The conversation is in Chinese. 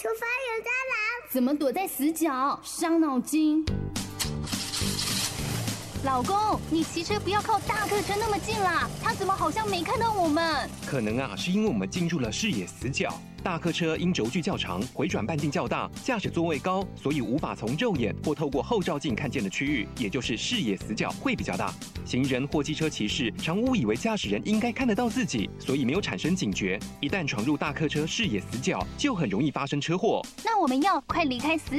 厨房有蟑螂， 怎么躲在死角？伤脑筋。老公，你骑车不要靠大客车那么近啦，他怎么好像没看到我们？ 可能啊，是因为我们进入了视野死角。大客车因轴距较长，回转半径较大，驾驶座位高，所以无法从肉眼或透过后照镜看见的区域，也就是视野死角会比较大。行人或机车骑士常误以为驾驶人应该看得到自己，所以没有产生警觉。一旦闯入大客车视野死角，就很容易发生车祸。 那我们要快离开死